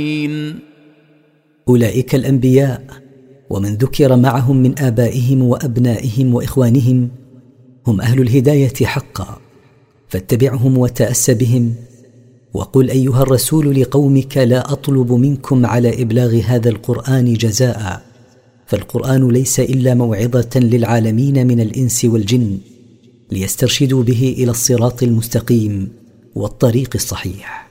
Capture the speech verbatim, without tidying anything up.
أولئك الأنبياء ومن ذكر معهم من آبائهم وأبنائهم وإخوانهم هم أهل الهداية حقا، فاتبعهم وتأس بهم. وقل أيها الرسول لقومك لا أطلب منكم على إبلاغ هذا القرآن جزاء، فالقرآن ليس إلا موعظة للعالمين من الإنس والجن ليسترشدوا به إلى الصراط المستقيم والطريق الصحيح.